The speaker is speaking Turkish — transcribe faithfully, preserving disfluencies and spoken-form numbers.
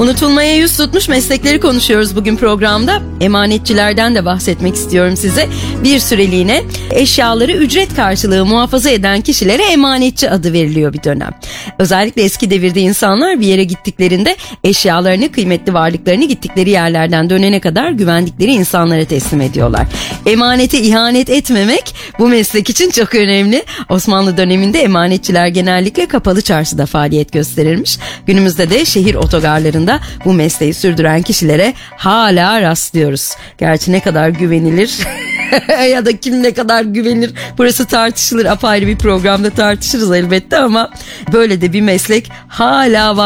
Unutulmaya yüz tutmuş meslekleri konuşuyoruz bugün programda. Emanetçilerden de bahsetmek istiyorum size. Bir süreliğine eşyaları ücret karşılığı muhafaza eden kişilere emanetçi adı veriliyor bir dönem. Özellikle eski devirde insanlar bir yere gittiklerinde eşyalarını, kıymetli varlıklarını gittikleri yerlerden dönene kadar güvendikleri insanlara teslim ediyorlar. Emanete ihanet etmemek bu meslek için çok önemli. Osmanlı döneminde emanetçiler genellikle kapalı çarşıda faaliyet gösterirmiş. Günümüzde de şehir otogarlarında bu mesleği sürdüren kişilere hala rastlıyoruz. Gerçi ne kadar güvenilir ya da kim ne kadar güvenilir, burası tartışılır, apayrı bir programda tartışırız elbette, ama böyle de bir meslek hala var.